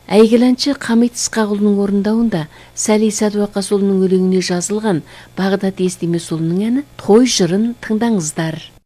Әйгіләнші Хамит Ысқақұлының орындауында Сәли Сәдуақасұлының өлеңіне жазылған Бағдат Естемесұлының әні «Той жырын» тыңдаңыздар.